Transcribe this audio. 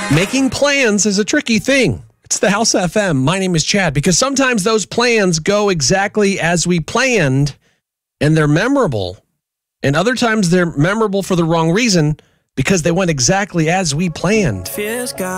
Making plans is a tricky thing. It's the House FM. My name is Chad, because sometimes those plans go exactly as we planned and they're memorable. And other times they're memorable for the wrong reason because they went exactly as we planned.